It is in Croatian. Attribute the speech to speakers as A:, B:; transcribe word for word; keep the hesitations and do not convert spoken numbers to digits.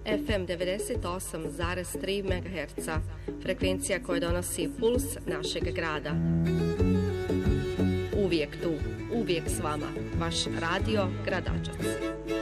A: F M devedeset osam zarez tri megaherca, frekvencija koja donosi puls našeg grada. Uvijek tu, uvijek s vama, vaš radio Gradačac.